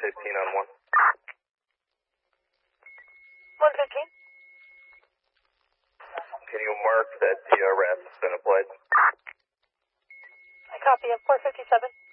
on 1. 115. Can you mark that TRS has been applied? I copy at 457.